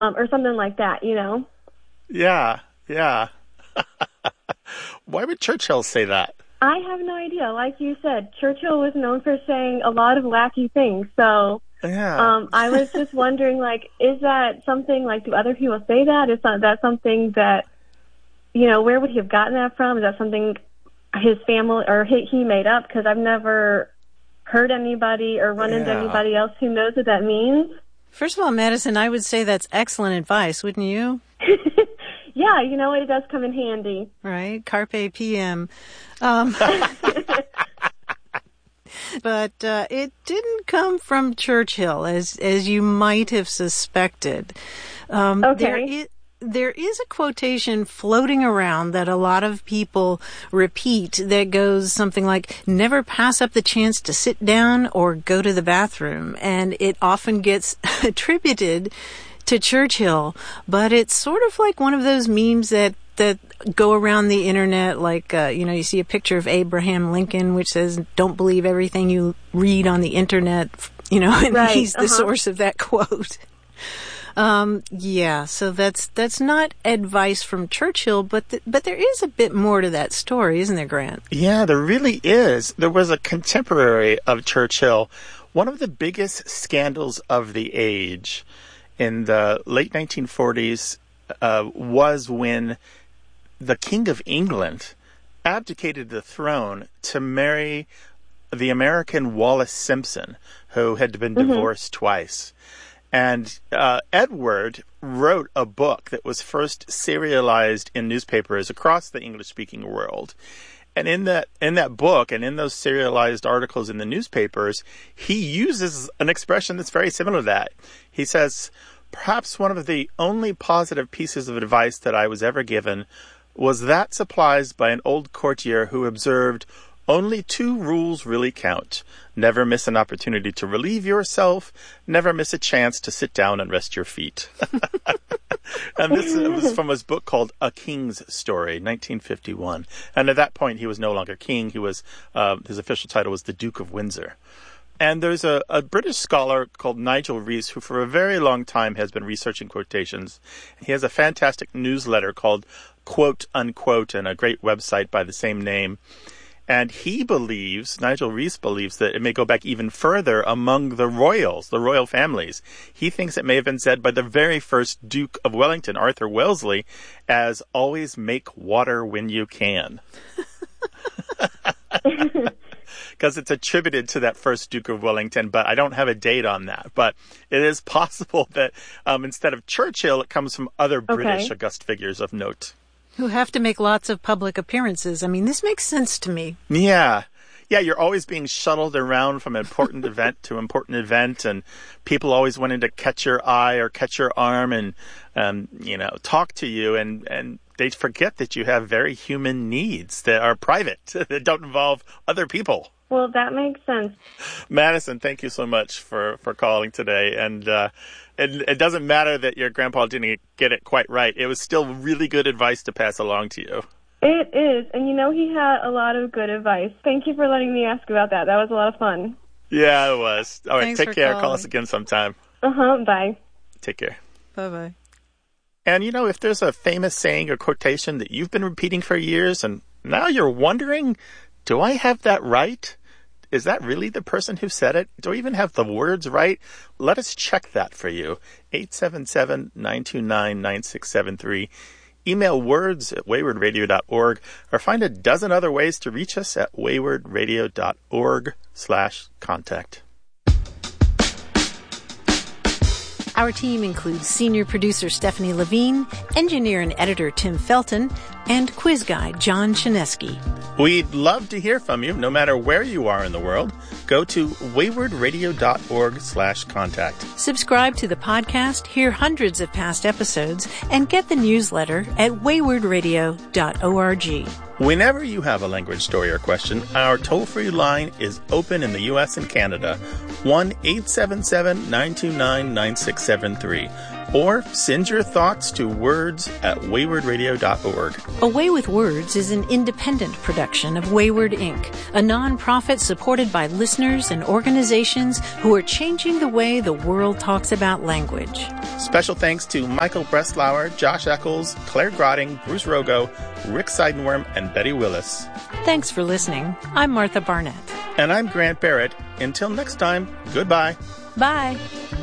or something like that, you know? Yeah, yeah. Why would Churchill say that? I have no idea. Like you said, Churchill was known for saying a lot of wacky things. So Yeah. I was just wondering, like, is that something, like, do other people say that? Is that something that, you know, where would he have gotten that from? Is that something his family or he made up? Because I've never heard anybody or run into anybody else who knows what that means. First of all, Madison, I would say that's excellent advice, wouldn't you? Yeah, you know, it does come in handy. Right? Carpe PM. But it didn't come from Churchill, as you might have suspected. Okay. There is a quotation floating around that a lot of people repeat that goes something like, never pass up the chance to sit down or go to the bathroom. And it often gets attributed to Churchill, but it's sort of like one of those memes that go around the internet, like, you see a picture of Abraham Lincoln, which says, don't believe everything you read on the internet, and right. He's the source of that quote. So that's not advice from Churchill, but there is a bit more to that story, isn't there, Grant? Yeah, there really is. There was a contemporary of Churchill, one of the biggest scandals of the age in the late 1940s was when the King of England abdicated the throne to marry the American Wallis Simpson, who had been divorced twice. And Edward wrote a book that was first serialized in newspapers across the English-speaking world. And in that book and in those serialized articles in the newspapers, he uses an expression that's very similar to that. He says, perhaps one of the only positive pieces of advice that I was ever given was that supplied by an old courtier who observed, only 2 rules really count. Never miss an opportunity to relieve yourself. Never miss a chance to sit down and rest your feet. And this was from his book called A King's Story, 1951. And at that point, he was no longer king. He was his official title was the Duke of Windsor. And there's a British scholar called Nigel Rees who for a very long time has been researching quotations. He has a fantastic newsletter called Quote Unquote and a great website by the same name. And Nigel Rees believes that it may go back even further among the royals, the royal families. He thinks it may have been said by the very first Duke of Wellington, Arthur Wellesley, as always make water when you can. Because it's attributed to that first Duke of Wellington, but I don't have a date on that. But it is possible that instead of Churchill, it comes from other British august figures of note. Who have to make lots of public appearances. I mean, this makes sense to me. Yeah. Yeah, you're always being shuttled around from important event to important event, and people always wanting to catch your eye or catch your arm and, talk to you, and they forget that you have very human needs that are private, that don't involve other people. Well, that makes sense. Madison, thank you so much for calling today. And it doesn't matter that your grandpa didn't get it quite right. It was still really good advice to pass along to you. It is. And he had a lot of good advice. Thank you for letting me ask about that. That was a lot of fun. Yeah, it was. All right, Thanks take care. Calling. Call us again sometime. Bye. Take care. Bye-bye. And, if there's a famous saying or quotation that you've been repeating for years and now you're wondering, do I have that right? Is that really the person who said it? Do I even have the words right? Let us check that for you. 877-929-9673. Email words@waywardradio.org or find a dozen other ways to reach us at waywardradio.org/contact. Our team includes senior producer Stephanie Levine, engineer and editor Tim Felton, and quiz guy John Chinesky. We'd love to hear from you, no matter where you are in the world. Go to waywardradio.org/contact. Subscribe to the podcast, hear hundreds of past episodes, and get the newsletter at waywardradio.org. Whenever you have a language story or question, our toll-free line is open in the U.S. and Canada, 1-877-929-9673. Or send your thoughts to words@waywardradio.org. A Way with Words is an independent production of Wayward Inc., a nonprofit supported by listeners and organizations who are changing the way the world talks about language. Special thanks to Michael Breslauer, Josh Eccles, Claire Grotting, Bruce Rogo, Rick Seidenworm, and Betty Willis. Thanks for listening. I'm Martha Barnett. And I'm Grant Barrett. Until next time, goodbye. Bye.